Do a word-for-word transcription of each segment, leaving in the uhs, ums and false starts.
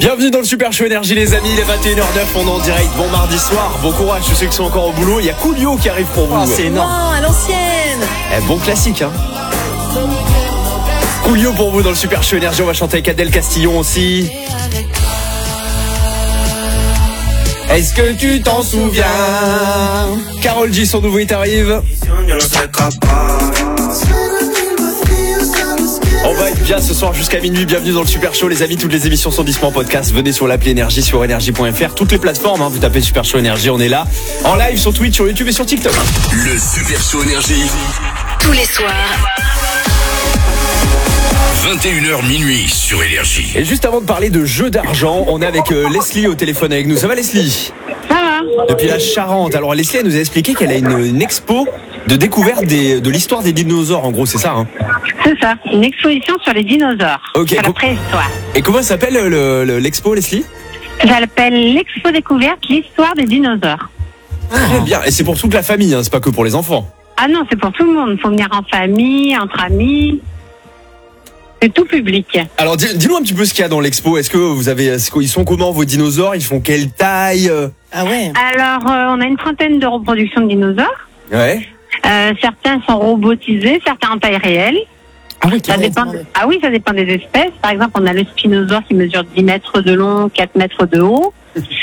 Bienvenue dans le Super Show Énergie les amis, il est vingt et une heures zéro neuf, on est en direct, bon mardi soir, bon courage, je sais qu'ils sont encore au boulot, il y a Coolio qui arrive pour vous. Oh, c'est énorme. Non, à l'ancienne. Eh, bon classique hein. Coolio pour vous dans le Super Show Énergie, on va chanter avec Adèle Castillon aussi. Est-ce que tu t'en souviens? Karol G, son nouveau hit arrive. On va être bien ce soir jusqu'à minuit. Bienvenue dans le Super Show les amis. Toutes les émissions sont disponibles en podcast. Venez sur l'appli Énergie sur énergie point f r. Toutes les plateformes hein. Vous tapez Super Show Énergie, on est là. En live sur Twitch, sur YouTube et sur TikTok. Le Super Show Énergie. Tous les soirs. vingt et une heures minuit sur Énergie. Et juste avant de parler de jeux d'argent, on est avec euh, Leslie au téléphone avec nous. Ça va Leslie? Ça va. Depuis la Charente. Alors Leslie elle nous a expliqué qu'elle a une, une expo de découverte des, de l'histoire des dinosaures. En gros c'est ça hein? C'est ça, une exposition sur les dinosaures, okay. sur la préhistoire. Et comment s'appelle le, le, l'expo Leslie? Ça s'appelle l'expo découverte, l'histoire des dinosaures. Très bien, et c'est pour toute la famille, hein, c'est pas que pour les enfants. Ah non, c'est pour tout le monde, il faut venir en famille, entre amis. C'est tout public. Alors dis, dis-nous un petit peu ce qu'il y a dans l'expo. Est-ce que vous avez, ils sont comment vos dinosaures? Ils font quelle taille? Ah ouais. Alors euh, on a une trentaine de reproductions de dinosaures. Ouais. Euh, certains sont robotisés, certains en taille réelle. Ah oui, ça dépend. De, ah oui, ça dépend des espèces. Par exemple, on a le spinosaure qui mesure dix mètres de long, quatre mètres de haut,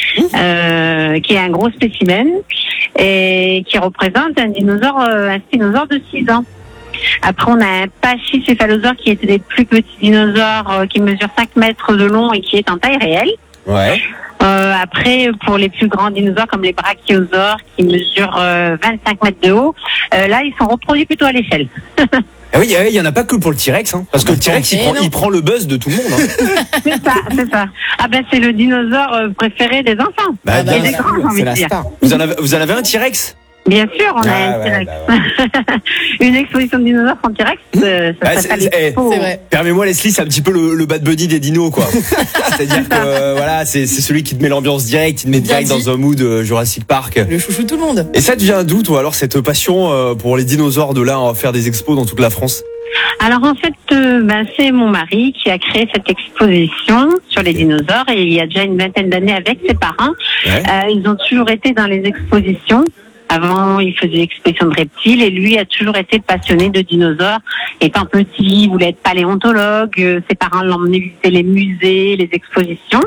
euh, qui est un gros spécimen et qui représente un dinosaure, un spinosaure de six ans. Après, on a un pachycéphalosaure qui est des plus petits dinosaures euh, qui mesure cinq mètres de long et qui est en taille réelle. Ouais. Euh, après, pour les plus grands dinosaures comme les brachiosaures qui mesurent euh, vingt-cinq mètres de haut, euh, là, ils sont reproduits plutôt à l'échelle. Ah oui, il y en a pas que pour le T-Rex, hein, parce que le T-Rex, il prend, il prend le buzz de tout le monde. Hein. C'est ça, c'est ça. Ah ben, c'est le dinosaure euh, préféré des enfants. Bah, et des grands, j'ai envie de dire. Vous en avez, vous en avez un T-Rex? Bien sûr, on a ah, un ouais, T-Rex. Bah ouais. Une exposition de dinosaures sans T-Rex, euh, ça bah, s'appelle c'est, l'expo. c'est vrai. Permets-moi Leslie, c'est un petit peu le, le bad bunny des dinos, quoi. C'est-à-dire que euh, voilà, c'est, c'est celui qui te met l'ambiance directe, il te met direct dans un mood euh, Jurassic Park. Le chouchou de tout le monde. Et ça devient d'où, toi, alors, cette passion euh, pour les dinosaures de là, on va faire des expos dans toute la France? Alors en fait, euh, ben, c'est mon mari qui a créé cette exposition sur les dinosaures et il y a déjà une vingtaine d'années avec ses parents. Ouais. Euh, ils ont toujours été dans les expositions. Avant, il faisait l'exposition de reptiles et lui a toujours été passionné de dinosaures. Étant petit, il voulait être paléontologue. Ses parents l'emmenaient visiter les musées, les expositions.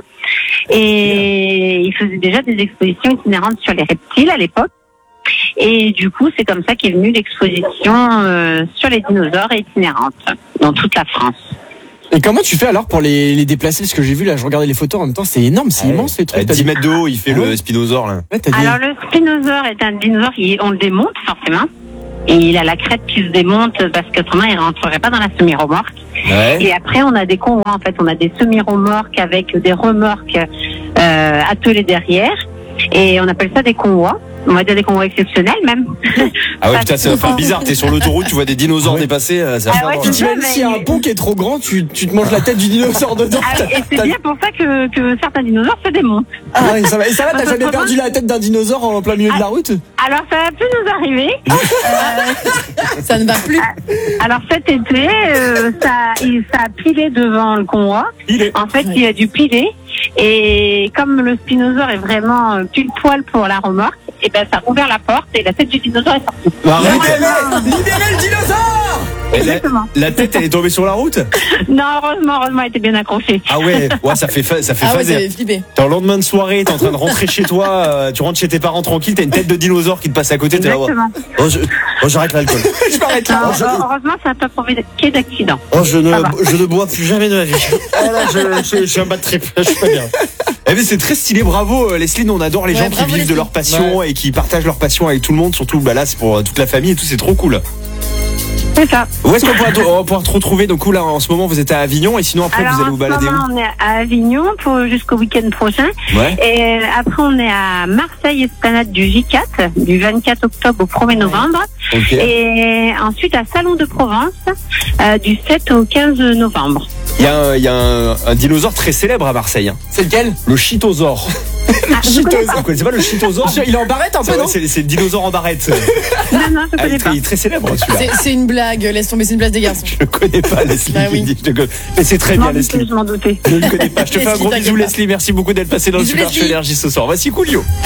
Et il faisait déjà des expositions itinérantes sur les reptiles à l'époque. Et du coup, c'est comme ça qu'est venue l'exposition euh, sur les dinosaures itinérantes dans toute la France. Et comment tu fais alors pour les, les déplacer? Parce que j'ai vu là, je regardais les photos en même temps, c'est énorme, c'est ouais. immense les trucs. dix mètres de haut, il fait ah, le ouais. spinosaure là. Ouais, t'as dit... Alors le spinosaure est un dinosaure, qui, on le démonte forcément. Et il a la crête qui se démonte parce qu'autrement il rentrerait pas dans la semi-remorque. Ouais. Et après on a des convois en fait, on a des semi-remorques avec des remorques euh, attelées derrière. Et on appelle ça des convois. On va dire des convois exceptionnels même. Ah ouais putain, ça va faire bizarre, t'es sur l'autoroute, tu vois des dinosaures ouais. dépasser, ça va ah ouais, tu t'imagines s'il y a un pont qui est trop grand, tu, tu te manges la tête du dinosaure dedans. Ah oui, et c'est bien pour ça que, que certains dinosaures se démontent. Ah oui, ça va, et ça va, t'as jamais perdu la tête d'un dinosaure en plein milieu ah, de la route? Alors ça va plus nous arriver. euh, ça ne va plus. Alors cet été, euh, ça, il, ça a pilé devant le convoi. En fait, il y a du pilé. Et comme le spinosaure est vraiment pile poil pour la remorque, et ben ça a ouvert la porte et la tête du dinosaure est sortie. Bah, libérez, libérez le dinosaure! Exactement. La, la tête elle est tombée sur la route? Non, heureusement, heureusement, elle était bien accrochée. Ah ouais, ouais, ça fait fa- ça fait ah phaser. Ouais, ça fait flipper. T'es en lendemain de soirée, t'es en train de rentrer chez toi, euh, tu rentres chez tes parents tranquille, t'as une tête de dinosaure qui te passe à côté, t'es là. Oh, je, oh, j'arrête l'alcool. je m'arrête là. Non, oh, je... Heureusement, ça n'a pas provoqué d'accident. Oh, je ne, je ne bois plus jamais de ma vie. Oh là, je, je, je suis un bad trip, je suis pas bien. Eh bien, c'est très stylé, bravo Leslie, nous on adore les ouais, gens qui vivent Leslie. de leur passion ouais. et qui partagent leur passion avec tout le monde, surtout bah là c'est pour toute la famille et tout, c'est trop cool. C'est ça. Où est-ce qu'on pourra, on va pouvoir te retrouver? Donc là en ce moment vous êtes à Avignon et sinon après Alors, vous allez vous balader où? En ce moment on est à Avignon pour jusqu'au week-end prochain. Ouais. Et après on est à Marseille Esplanade du J quatre du vingt-quatre octobre au premier novembre. Okay. Et ensuite à Salon de Provence euh, du sept au quinze novembre. Il y a, un, il y a un, un dinosaure très célèbre à Marseille. Hein. C'est lequel? Le Chitosaure. Ah, Chitosaure. Vous connaissez pas le Chitosaure? Il est en barrette un peu, non? C'est, c'est le dinosaure en barrette. Non, non, je Ah, il, connais est pas. très, il est très célèbre celui-là. C'est- C'est une blague, laisse tomber, c'est une blague des garçons. Je le connais pas, Leslie. Bah oui. je dis, je le connais. Mais c'est très Je m'en bien, doutais, Leslie. je m'en doutais. Je ne le connais pas. Je te fais un Leslie, gros bisou, t'inquiète pas. Leslie. Merci beaucoup d'être passé dans le Bisous, Super Show Leslie. Énergie ce soir. Voici Coolio.